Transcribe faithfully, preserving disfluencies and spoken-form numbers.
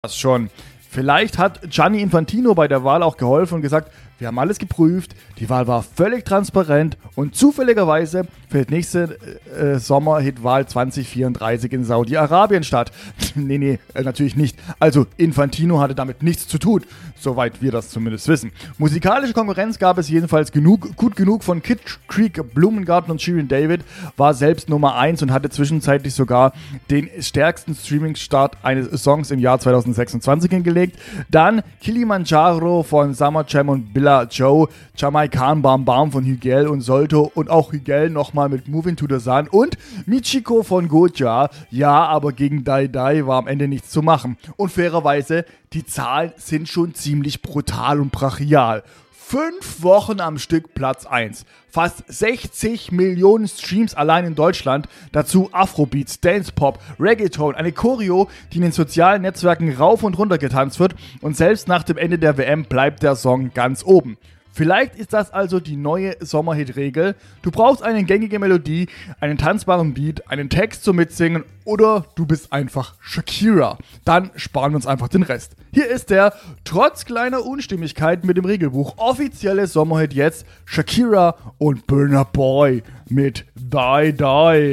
schon. Vielleicht hat Gianni Infantino bei der Wahl auch geholfen und gesagt, wir haben alles geprüft, die Wahl war völlig transparent und zufälligerweise findet nächste äh, Sommerhit-Wahl zwanzig vierunddreißig in Saudi-Arabien statt. nee, nee, äh, natürlich nicht. Also Infantino hatte damit nichts zu tun, soweit wir das zumindest wissen. Musikalische Konkurrenz gab es jedenfalls genug, gut genug von Kid Creek, Blumengarten und Shirin David, war selbst Nummer eins und hatte zwischenzeitlich sogar den stärksten Streaming-Start eines Songs im Jahr zwanzig sechsundzwanzig hingelegt. Dann Kilimanjaro von Summer Jam und Billa Joe, Jamaican Bam Bam von Hügel und Solto und auch Hügel nochmal mit Moving to the Sun und Michiko von Goja. Ja, aber gegen Dai Dai war am Ende nichts zu machen. Und fairerweise, die Zahlen sind schon ziemlich brutal und brachial. Fünf Wochen am Stück Platz eins. Fast sechzig Millionen Streams allein in Deutschland. Dazu Afrobeats, Dance-Pop, Reggaeton, eine Choreo, die in den sozialen Netzwerken rauf und runter getanzt wird. Und selbst nach dem Ende der W M bleibt der Song ganz oben. Vielleicht ist das also die neue Sommerhit-Regel. Du brauchst eine gängige Melodie, einen tanzbaren Beat, einen Text zum Mitsingen oder du bist einfach Shakira. Dann sparen wir uns einfach den Rest. Hier ist der, trotz kleiner Unstimmigkeiten mit dem Regelbuch, offizielle Sommerhit jetzt Shakira und Burna Boy mit Die Die.